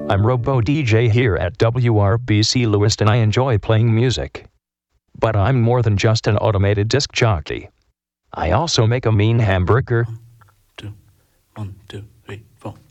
I'm Robo DJ here at WRBC Lewiston. I enjoy playing music. But I'm more than just an automated disc jockey. I also make a mean hamburger. 1, 2, 3, 4.